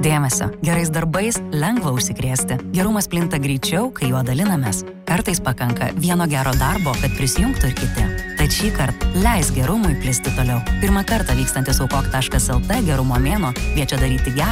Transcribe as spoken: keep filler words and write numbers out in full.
Dėmesio, gerais darbais lengva užsikrėsti. Gerumas plinta greičiau, kai juo dalinamės. Kartais pakanka vieno gero darbo, kad prisijungtų ir kiti. Tad šį kartą leis gerumui plisti toliau. Pirmą kartą vykstantis aukok taškas el tė gerumo mėnuo kviečia daryti gerą